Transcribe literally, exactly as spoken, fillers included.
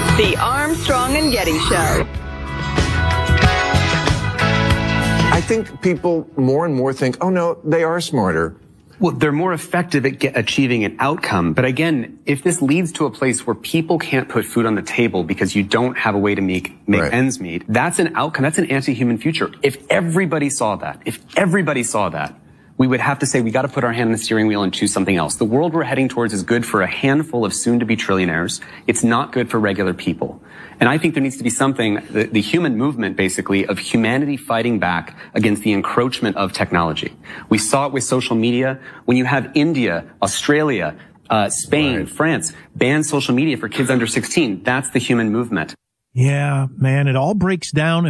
The Armstrong and Getty Show. I think people more and more think, oh no, they are smarter. Well, they're more effective at get, achieving an outcome. But again, if this leads to a place where people can't put food on the table because you don't have a way to make, make right. ends meet, that's an outcome. That's an anti-human future. If everybody saw that, if everybody saw that, we would have to say we got to put our hand on the steering wheel and choose something else. The world we're heading towards is good for a handful of soon-to-be trillionaires. It's not good for regular people. And I think there needs to be something, the, the human movement, basically, of humanity fighting back against the encroachment of technology. We saw it with social media. When you have India, Australia, uh, Spain, right. France ban social media for kids under sixteen, that's the human movement. Yeah, man, it all breaks down